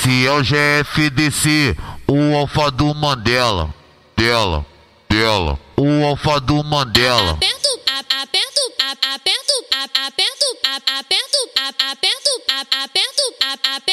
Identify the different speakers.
Speaker 1: Esse é o GFDC, o alfa do Mandela. Dela, o alfa do Mandela.
Speaker 2: Aperto, aperto, aperto, aperto, aperto, aperto, aperto, aperto, aperto.